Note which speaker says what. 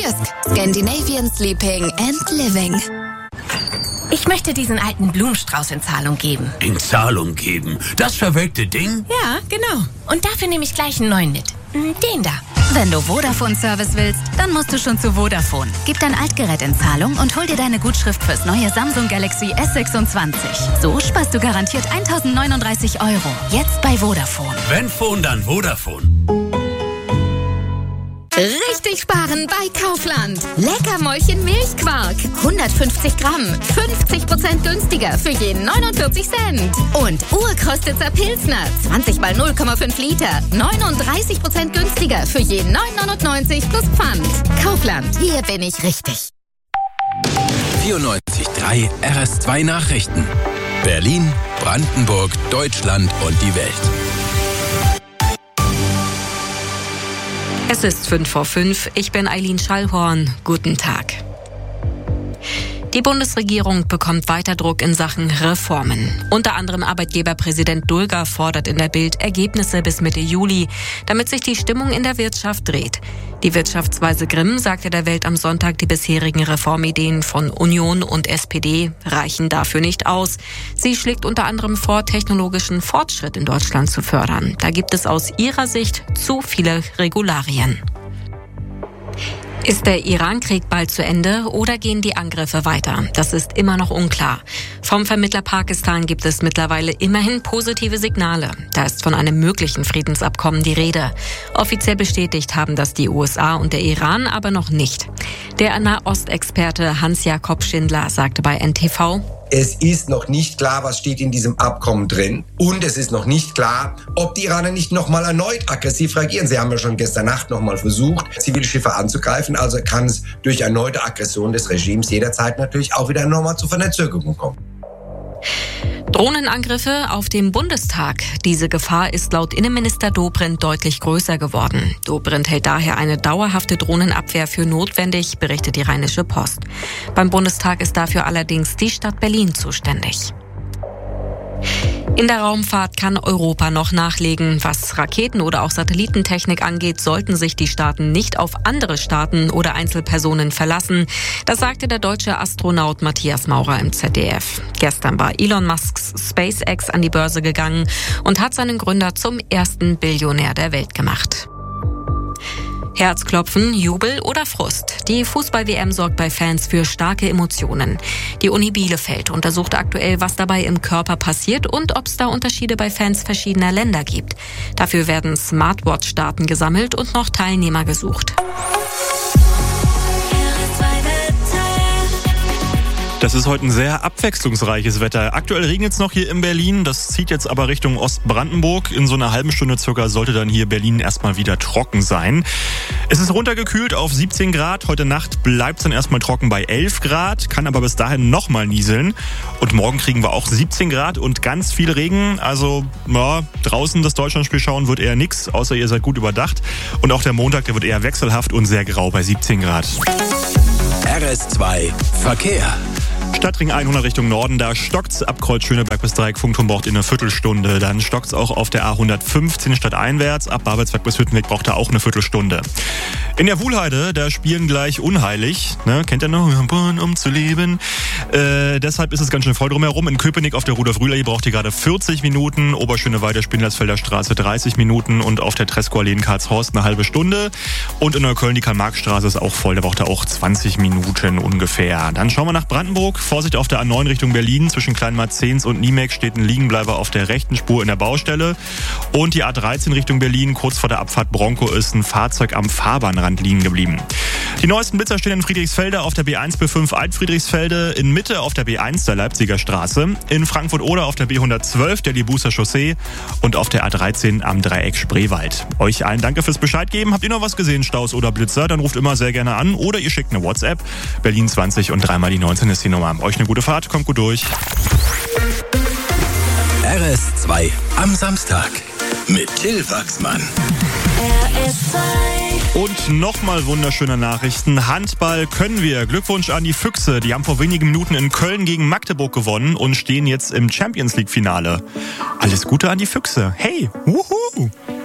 Speaker 1: Maersk. Scandinavian Sleeping and Living.
Speaker 2: Ich möchte diesen alten Blumenstrauß in Zahlung geben.
Speaker 3: In Zahlung geben? Das verwelkte Ding?
Speaker 2: Ja, genau. Und dafür nehme ich gleich einen neuen mit. Den da.
Speaker 1: Wenn du Vodafone-Service willst, dann musst du schon zu Vodafone. Gib dein Altgerät in Zahlung und hol dir deine Gutschrift fürs neue Samsung Galaxy S26. So sparst du garantiert 1.039 €. Jetzt bei Vodafone.
Speaker 3: Wenn Phone, dann Vodafone.
Speaker 1: Richtig sparen bei Kaufland. Leckermäulchen Milchquark. 150 Gramm. 50% günstiger für je 49 Cent. Und Urkostitzer Pilsner. 20 mal 0,5 Liter. 39% günstiger für je 9,99 plus Pfand. Kaufland. Hier bin ich richtig.
Speaker 4: 94.3 RS2 Nachrichten. Berlin, Brandenburg, Deutschland und die Welt.
Speaker 5: Es ist 5:05. Ich bin Eileen Schallhorn. Guten Tag. Die Bundesregierung bekommt weiter Druck in Sachen Reformen. Unter anderem Arbeitgeberpräsident Dulger fordert in der Bild Ergebnisse bis Mitte Juli, damit sich die Stimmung in der Wirtschaft dreht. Die Wirtschaftsweise Grimm sagte der Welt am Sonntag, die bisherigen Reformideen von Union und SPD reichen dafür nicht aus. Sie schlägt unter anderem vor, technologischen Fortschritt in Deutschland zu fördern. Da gibt es aus ihrer Sicht zu viele Regularien. Ist der Iran-Krieg bald zu Ende oder gehen die Angriffe weiter? Das ist immer noch unklar. Vom Vermittler Pakistan gibt es mittlerweile immerhin positive Signale. Da ist von einem möglichen Friedensabkommen die Rede. Offiziell bestätigt haben das die USA und der Iran aber noch nicht. Der Nahostexperte Hans-Jakob Schindler sagte bei NTV:
Speaker 6: Es ist noch nicht klar, was steht in diesem Abkommen drin. Und es ist noch nicht klar, ob die Iraner nicht nochmal erneut aggressiv reagieren. Sie haben ja schon gestern Nacht nochmal versucht, zivile Schiffe anzugreifen. Also kann es durch erneute Aggression des Regimes jederzeit natürlich auch wieder nochmal zu Verzögerungen kommen.
Speaker 5: Drohnenangriffe auf dem Bundestag. Diese Gefahr ist laut Innenminister Dobrindt deutlich größer geworden. Dobrindt hält daher eine dauerhafte Drohnenabwehr für notwendig, berichtet die Rheinische Post. Beim Bundestag ist dafür allerdings die Stadt Berlin zuständig. In der Raumfahrt kann Europa noch nachlegen. Was Raketen- oder auch Satellitentechnik angeht, sollten sich die Staaten nicht auf andere Staaten oder Einzelpersonen verlassen. Das sagte der deutsche Astronaut Matthias Maurer im ZDF. Gestern war Elon Musks SpaceX an die Börse gegangen und hat seinen Gründer zum ersten Billionär der Welt gemacht. Herzklopfen, Jubel oder Frust. Die Fußball-WM sorgt bei Fans für starke Emotionen. Die Uni Bielefeld untersucht aktuell, was dabei im Körper passiert und ob es da Unterschiede bei Fans verschiedener Länder gibt. Dafür werden Smartwatch-Daten gesammelt und noch Teilnehmer gesucht.
Speaker 7: Das ist heute ein sehr abwechslungsreiches Wetter. Aktuell regnet es noch hier in Berlin. Das zieht jetzt aber Richtung Ostbrandenburg. In so einer halben Stunde circa sollte dann hier Berlin erstmal wieder trocken sein. Es ist runtergekühlt auf 17 Grad. Heute Nacht bleibt es dann erstmal trocken bei 11 Grad. Kann aber bis dahin nochmal nieseln. Und morgen kriegen wir auch 17 Grad und ganz viel Regen. Also ja, draußen das Deutschlandspiel schauen wird eher nix, außer ihr seid gut überdacht. Und auch der Montag, der wird eher wechselhaft und sehr grau bei 17 Grad.
Speaker 4: RS2 Verkehr.
Speaker 7: Stadtring 100 Richtung Norden, da stockt's ab Kreuz Schöneberg bis Dreieck-Funkturm braucht ihr eine Viertelstunde. Dann stockt's auch auf der A115 stadteinwärts, ab Babelsberg bis Hüttenweg braucht ihr auch eine Viertelstunde. In der Wuhlheide, da spielen gleich unheilig, ne, kennt ihr noch, um zu leben. Deshalb ist es ganz schön voll drumherum. In Köpenick auf der Rudolf-Rühler braucht ihr gerade 40 Minuten, Oberschöneweide Spindlersfelder Straße 30 Minuten und auf der Treskow-Allee in Karlshorst eine halbe Stunde. Und in Neukölln die Karl-Marx-Straße ist auch voll, da braucht ihr auch 20 Minuten ungefähr. Dann schauen wir nach Brandenburg. Vorsicht auf der A9 Richtung Berlin. Zwischen Kleinmarzens und Niemek steht ein Liegenbleiber auf der rechten Spur in der Baustelle. Und die A13 Richtung Berlin, kurz vor der Abfahrt Bronco, ist ein Fahrzeug am Fahrbahnrand liegen geblieben. Die neuesten Blitzer stehen in Friedrichsfelde auf der B1 B5 Altfriedrichsfelde, in Mitte auf der B1 der Leipziger Straße, in Frankfurt-Oder auf der B112 der Libuser Chaussee und auf der A13 am Dreieck Spreewald. Euch allen danke fürs Bescheid geben. Habt ihr noch was gesehen, Staus oder Blitzer? Dann ruft immer sehr gerne an oder ihr schickt eine WhatsApp. Berlin 20 und 3 mal die 19 ist die Nummer. Euch eine gute Fahrt, kommt gut durch.
Speaker 4: RS2 am Samstag mit Till Wachsmann.
Speaker 7: Und nochmal wunderschöne Nachrichten. Handball können wir. Glückwunsch an die Füchse. Die haben vor wenigen Minuten in Köln gegen Magdeburg gewonnen und stehen jetzt im Champions League Finale. Alles Gute an die Füchse. Hey, wuhu!